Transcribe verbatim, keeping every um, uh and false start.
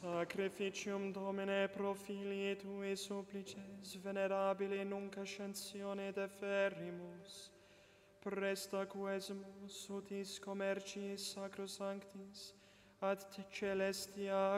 Sacrificium Domine pro filii tui supplices, venerabile nunc ascensione deferrimus, presta quesumus utis commerciis sacrosanctis, ad celestia